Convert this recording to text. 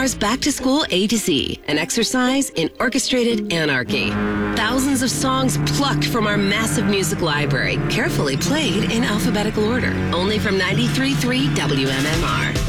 Here's Back to School A to Z, an exercise in orchestrated anarchy. Thousands of songs plucked from our massive music library, carefully played in alphabetical order. Only from 93.3 WMMR.